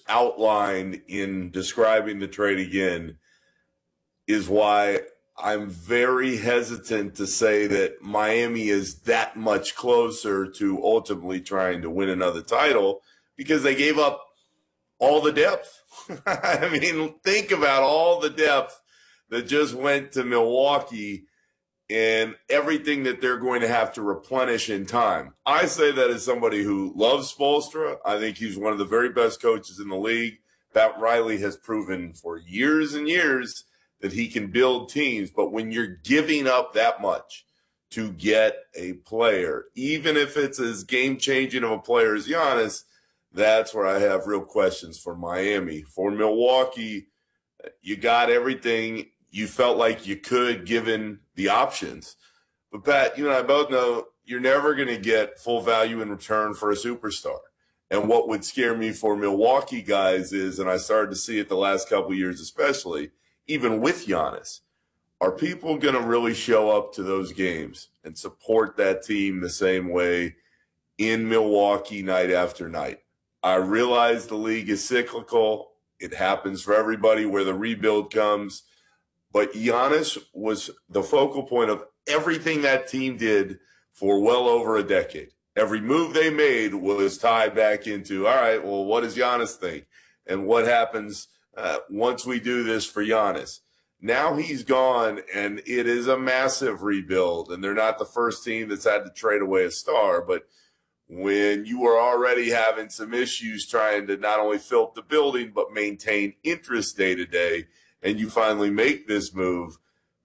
outlined in describing the trade again is why I'm very hesitant to say that Miami is that much closer to ultimately trying to win another title because they gave up all the depth. I mean, think about all the depth that just went to Milwaukee and everything that they're going to have to replenish in time. I say that as somebody who loves Spoelstra. I think he's one of the very best coaches in the league. Pat Riley has proven for years and years that he can build teams. But when you're giving up that much to get a player, even if it's as game-changing of a player as Giannis, that's where I have real questions for Miami. For Milwaukee, you got everything you felt like you could given the options. But, Pat, you and I both know you're never going to get full value in return for a superstar. And what would scare me for Milwaukee guys is, and I started to see it the last couple of years especially, even with Giannis, are people going to really show up to those games and support that team the same way in Milwaukee night after night? I realize the league is cyclical. It happens for everybody where the rebuild comes. But Giannis was the focal point of everything that team did for well over a decade. Every move they made was tied back into, all right, well, what does Giannis think? And what happens once we do this for Giannis? Now he's gone, and it is a massive rebuild. And they're not the first team that's had to trade away a star. But when you are already having some issues trying to not only fill up the building but maintain interest day to day, and you finally make this move,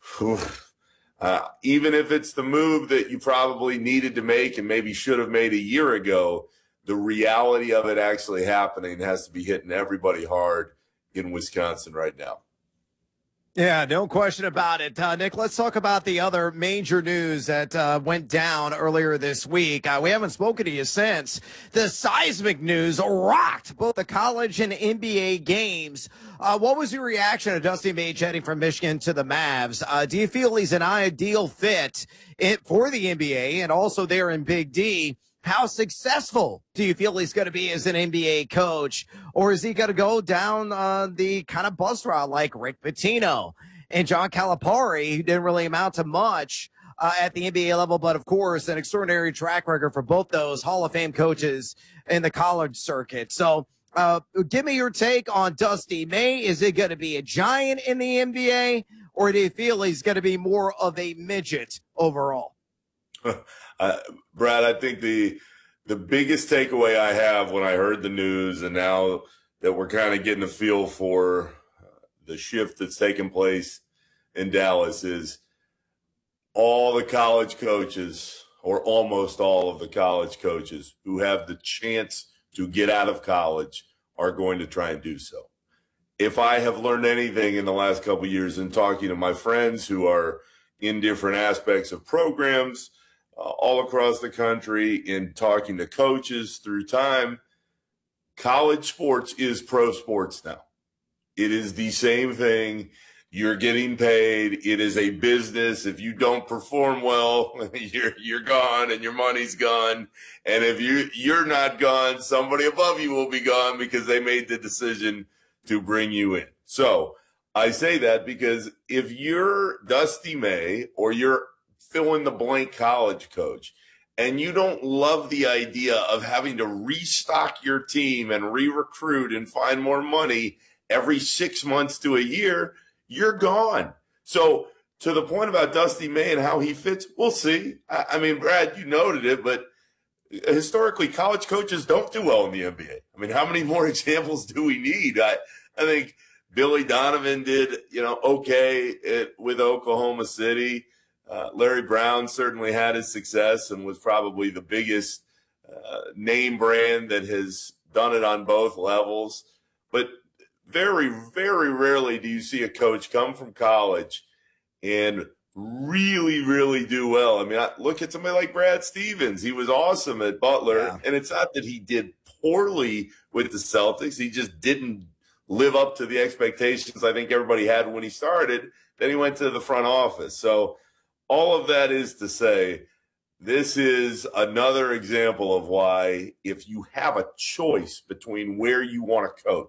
even if it's the move that you probably needed to make and maybe should have made a year ago, the reality of it actually happening has to be hitting everybody hard in Wisconsin right now. Yeah, no question about it. Nick, let's talk about the other major news that went down earlier this week. We haven't spoken to you since. The seismic news rocked both the college and NBA games. What was your reaction to Dusty Mage heading from Michigan to the Mavs? Do you feel he's an ideal fit for the NBA and also there in Big D? How successful do you feel he's going to be as an NBA coach? Or is he going to go down the kind of bus route like Rick Pitino and John Calipari, who didn't really amount to much at the NBA level, but of course an extraordinary track record for both those Hall of Fame coaches in the college circuit. So give me your take on Dusty May. Is it going to be a giant in the NBA, or do you feel he's going to be more of a midget overall? Brad, I think the biggest takeaway I have when I heard the news, and now that we're kind of getting a feel for the shift that's taken place in Dallas, is all the college coaches, or almost all of the college coaches who have the chance to get out of college are going to try and do so. If I have learned anything in the last couple of years in talking to my friends who are in different aspects of programs all across the country, in talking to coaches through time, college sports is pro sports now. It is the same thing. You're getting paid. It is a business. If you don't perform well, you're gone and your money's gone. And if you're not gone, somebody above you will be gone because they made the decision to bring you in. So I say that because if you're Dusty May or you're fill in the blank college coach, and you don't love the idea of having to restock your team and re-recruit and find more money every 6 months to a year, you're gone. So to the point about Dusty May and how he fits, we'll see. I mean, Brad, you noted it, but historically, college coaches don't do well in the NBA. I mean, how many more examples do we need? I think Billy Donovan did, okay with Oklahoma City. Larry Brown certainly had his success and was probably the biggest name brand that has done it on both levels. But very, very rarely do you see a coach come from college and really, really do well. I mean, look at somebody like Brad Stevens. He was awesome at Butler. Yeah. And it's not that he did poorly with the Celtics. He just didn't live up to the expectations I think everybody had when he started. Then he went to the front office. So all of that is to say, this is another example of why if you have a choice between where you want to coach,